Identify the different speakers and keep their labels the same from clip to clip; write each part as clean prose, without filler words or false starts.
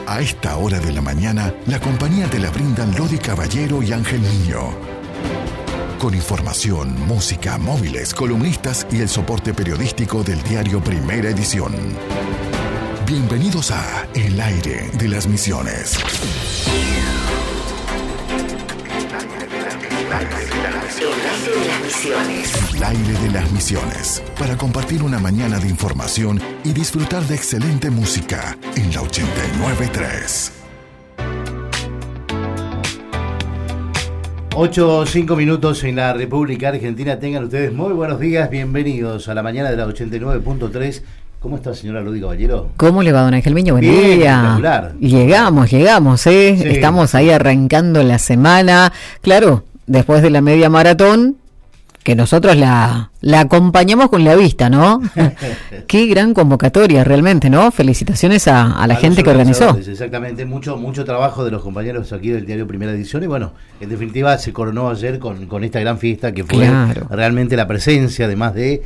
Speaker 1: A esta hora de la mañana, la compañía te la brindan Lodi Caballero y Ángel Niño. Con información, música, móviles, columnistas y el soporte periodístico del diario Primera Edición. Bienvenidos a El Aire de las Misiones. El Aire de las Misiones. Para compartir una mañana de información y disfrutar de excelente música en la 89.3.
Speaker 2: 8:05 minutos en la República Argentina. Tengan ustedes muy buenos días. Bienvenidos a la mañana de la 89.3. ¿Cómo está, señora Lodi Caballero?
Speaker 3: ¿Cómo le va, don Ángel Miño? Buen
Speaker 2: Bien,
Speaker 3: día.
Speaker 2: Espectacular.
Speaker 3: Llegamos,
Speaker 2: Sí.
Speaker 3: Estamos ahí arrancando la semana. Claro, después de la media maratón, que nosotros la acompañamos con la vista, ¿no? Qué gran convocatoria realmente, ¿no? Felicitaciones a la gente que organizó.
Speaker 2: Exactamente, mucho trabajo de los compañeros aquí del diario Primera Edición y bueno, en definitiva se coronó ayer con esta gran fiesta que fue realmente la presencia de más de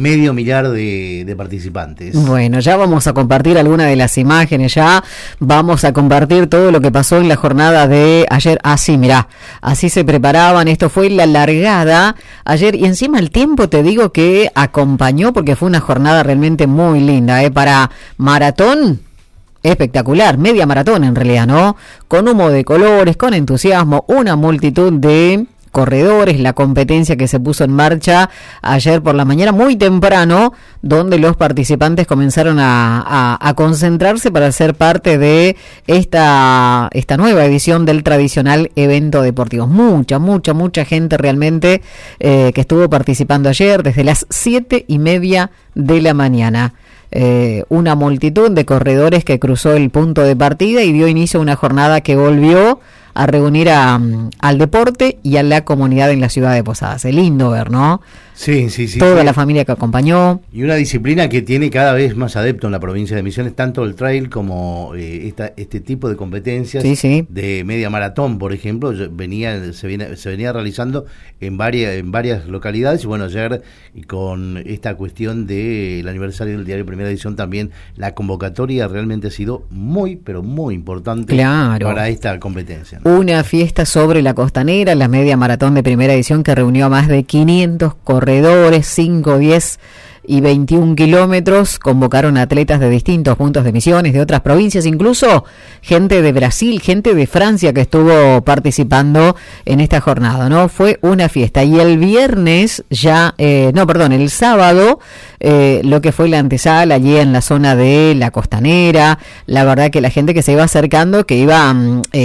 Speaker 2: 500,000 de participantes.
Speaker 3: Bueno, ya vamos a compartir algunas de las imágenes, ya vamos a compartir todo lo que pasó en la jornada de ayer. Sí, mirá, así se preparaban, esto fue la largada ayer y encima el tiempo te digo que acompañó porque fue una jornada realmente muy linda, para maratón, espectacular, media maratón en realidad, ¿no? Con humo de colores, con entusiasmo, una multitud de corredores, la competencia que se puso en marcha ayer por la mañana muy temprano, donde los participantes comenzaron a concentrarse para ser parte de esta nueva edición del tradicional evento deportivo. Mucha gente realmente que estuvo participando ayer desde las 7:30 de la mañana. Una multitud de corredores que cruzó el punto de partida y dio inicio a una jornada que volvió a reunir al deporte y a la comunidad en la ciudad de Posadas. Es lindo ver, ¿no?
Speaker 2: Sí.
Speaker 3: Toda la familia que acompañó.
Speaker 2: Y una disciplina que tiene cada vez más adepto en la provincia de Misiones, tanto el trail como este tipo de competencias de media maratón, por ejemplo, se venía realizando en varias localidades y bueno, ayer con esta cuestión del aniversario del diario Primera Edición también la convocatoria realmente ha sido muy, pero muy importante para esta competencia, ¿no?
Speaker 3: Una fiesta sobre la costanera, la media maratón de Primera Edición que reunió a más de 500 corredores, 5, 10 y 21 kilómetros, convocaron atletas de distintos puntos de Misiones, de otras provincias, incluso gente de Brasil, gente de Francia que estuvo participando en esta jornada, ¿no? Fue una fiesta. Y el viernes el sábado, lo que fue la antesala allí en la zona de la costanera, la verdad que la gente que se iba acercando, que iba,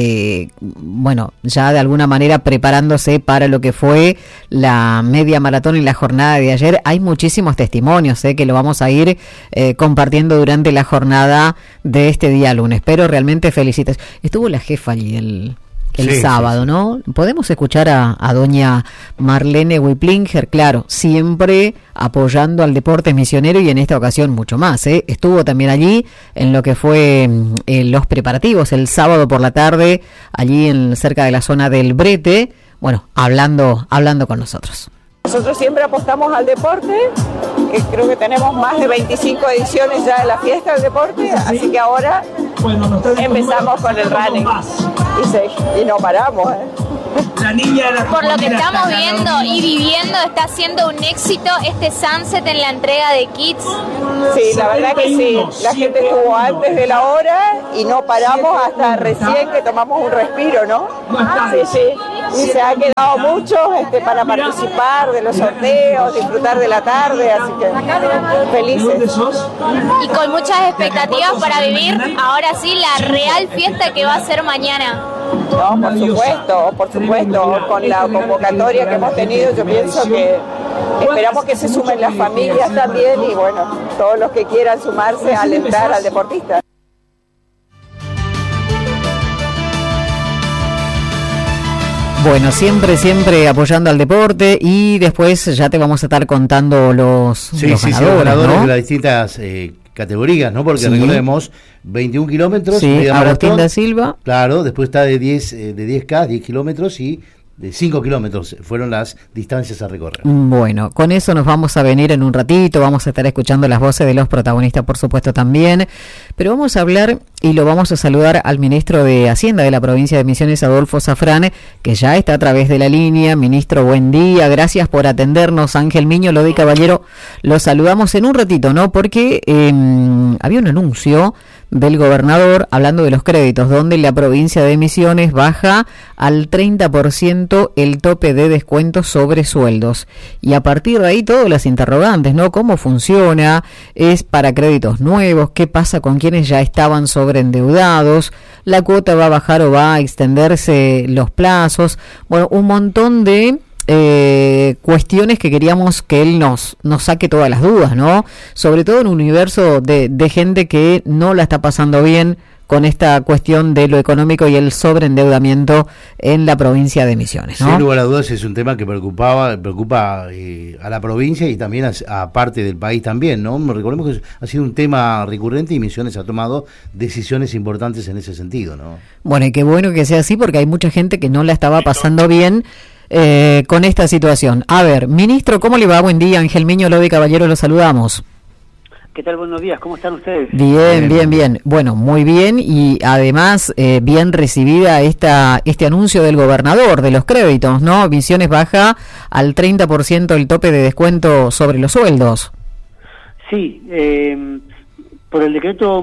Speaker 3: ya de alguna manera preparándose para lo que fue la media maratón en la jornada de ayer, hay muchísimos testimonios, que lo vamos a ir compartiendo durante la jornada de este día lunes, pero realmente felicitas. Estuvo la jefa allí el sábado, ¿no? Podemos escuchar a doña Marlene Wiplinger, claro, siempre apoyando al deporte misionero y en esta ocasión mucho más, Estuvo también allí en lo que fue los preparativos el sábado por la tarde, allí cerca de la zona del Brete, bueno, hablando con nosotros.
Speaker 4: Nosotros siempre apostamos al deporte, creo que tenemos más de 25 ediciones ya de la fiesta del deporte, así que ahora empezamos con el running y no paramos.
Speaker 5: Por lo que estamos viendo y viviendo, está siendo un éxito este Sunset en la entrega de kits.
Speaker 4: Sí, la verdad que sí, la gente estuvo antes de la hora y no paramos hasta recién que tomamos un respiro, ¿no? Sí. Y se ha quedado mucho para participar de los sorteos, disfrutar de la tarde, así que felices.
Speaker 5: Y con muchas expectativas para vivir ahora sí la real fiesta que va a ser mañana.
Speaker 4: No, por supuesto, con la convocatoria que hemos tenido, yo pienso que esperamos que se sumen las familias también y bueno, todos los que quieran sumarse a alentar al deportista.
Speaker 3: Bueno, siempre apoyando al deporte y después ya te vamos a estar contando los ganadores, ¿no?
Speaker 2: De las distintas categorías, ¿no? Porque recordemos, 21 kilómetros,
Speaker 3: media Agustín maratón, da Silva.
Speaker 2: Claro, después está de 10K, 10 kilómetros y de 5 kilómetros fueron las distancias a recorrer.
Speaker 3: Bueno, con eso nos vamos a venir en un ratito, vamos a estar escuchando las voces de los protagonistas, por supuesto, también, pero vamos a hablar y lo vamos a saludar al ministro de Hacienda de la provincia de Misiones, Adolfo Zafrán, que ya está a través de la línea. Ministro, buen día, gracias por atendernos. Ángel Miño, Lodi Caballero, lo saludamos en un ratito, ¿no? Porque había un anuncio del gobernador hablando de los créditos, donde la provincia de Misiones baja al 30% el tope de descuento sobre sueldos. Y a partir de ahí todas las interrogantes, ¿no? ¿Cómo funciona? ¿Es para créditos nuevos? ¿Qué pasa con quienes ya estaban sobreendeudados? ¿La cuota va a bajar o va a extenderse los plazos? Bueno, un montón de cuestiones que queríamos que él nos saque todas las dudas, ¿no? Sobre todo en un universo de gente que no la está pasando bien con esta cuestión de lo económico y el sobreendeudamiento en la provincia de Misiones, ¿no?
Speaker 2: Sin lugar a dudas es un tema que preocupa a la provincia y también a parte del país también, ¿no? Recordemos que ha sido un tema recurrente y Misiones ha tomado decisiones importantes en ese sentido, ¿no?
Speaker 3: Bueno, y qué bueno que sea así porque hay mucha gente que no la estaba pasando bien con esta situación. A ver, ministro, ¿cómo le va? Buen día, Ángel Miño, Lodi Caballero, lo saludamos.
Speaker 6: ¿Qué tal? Buenos días, ¿cómo están ustedes?
Speaker 3: Bien. Bueno, muy bien y además bien recibida este anuncio del gobernador de los créditos, ¿no? Misiones baja al 30% el tope de descuento sobre los sueldos.
Speaker 6: Sí, por el decreto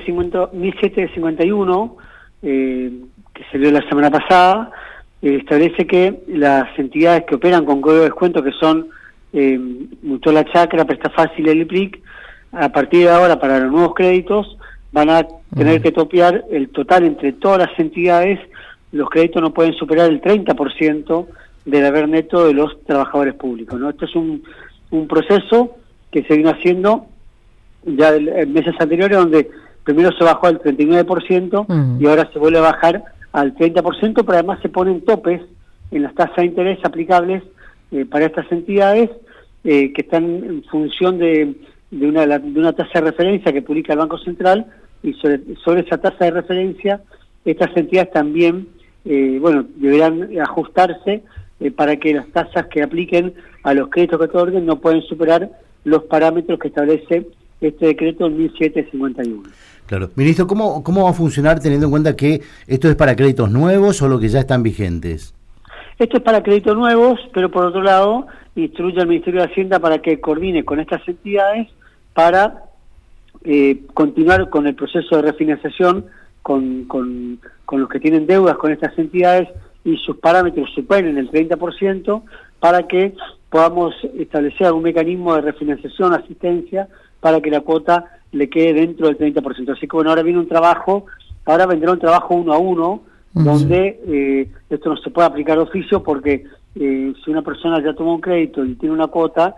Speaker 6: 1751, que se dio la semana pasada, establece que las entidades que operan con código de descuento, que son Mutual Chacra, Presta Fácil y el IPRIC, a partir de ahora para los nuevos créditos van a tener que topear el total entre todas las entidades. Los créditos no pueden superar el 30% del haber neto de los trabajadores públicos, ¿no? Esto es un proceso que se vino haciendo ya en meses anteriores, donde primero se bajó al 39% y ahora se vuelve a bajar al 30%, pero además se ponen topes en las tasas de interés aplicables para estas entidades que están en función de una tasa de referencia que publica el Banco Central, y sobre esa tasa de referencia estas entidades también deberán ajustarse para que las tasas que apliquen a los créditos que otorguen no pueden superar los parámetros que establece este decreto 1751.
Speaker 2: Claro. Ministro, ¿cómo va a funcionar teniendo en cuenta que esto es para créditos nuevos o lo que ya están vigentes?
Speaker 6: Esto es para créditos nuevos, pero por otro lado instruye al Ministerio de Hacienda para que coordine con estas entidades para continuar con el proceso de refinanciación con los que tienen deudas con estas entidades y sus parámetros superen el 30%, para que podamos establecer algún mecanismo de refinanciación, asistencia, para que la cuota le quede dentro del 30%. Así que bueno, ahora vendrá un trabajo 1 a 1, donde esto no se puede aplicar de oficio, porque si una persona ya tomó un crédito y tiene una cuota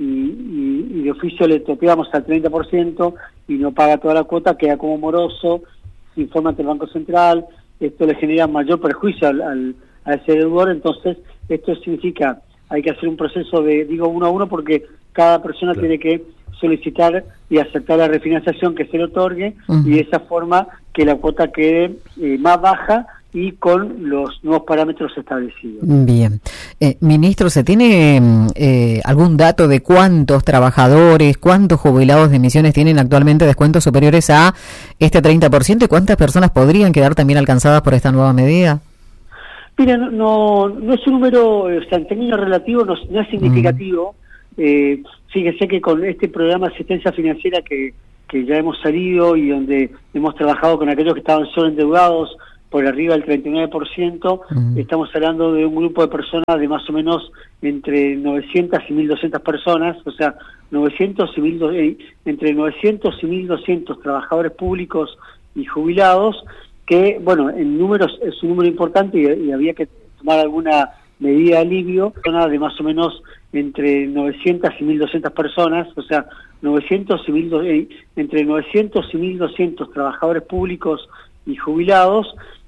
Speaker 6: y de oficio le topeamos al 30% y no paga toda la cuota, queda como moroso, se informa ante el Banco Central, esto le genera mayor perjuicio a ese deudor. Entonces esto significa, hay que hacer un proceso de, 1 a 1, porque cada persona tiene que solicitar y aceptar la refinanciación que se le otorgue, y de esa forma que la cuota quede más baja y con los nuevos parámetros establecidos.
Speaker 3: Bien. Ministro, ¿se tiene algún dato de cuántos trabajadores, cuántos jubilados de Misiones tienen actualmente descuentos superiores a este 30% y cuántas personas podrían quedar también alcanzadas por esta nueva medida?
Speaker 6: Mira, no es un número, o sea, en términos relativos no es significativo. Fíjese que con este programa de asistencia financiera que ya hemos salido y donde hemos trabajado con aquellos que estaban sobreendeudados por arriba del 39%, estamos hablando de un grupo de personas de más o menos entre 900 y 1.200 personas, o sea, entre 900 y 1.200 trabajadores públicos y jubilados, que, bueno, en números es un número importante y había que tomar alguna medida de alivio. Personas de más o menos entre 900 y 1.200 personas, o sea, entre 900 y 1.200 trabajadores públicos y jubilados,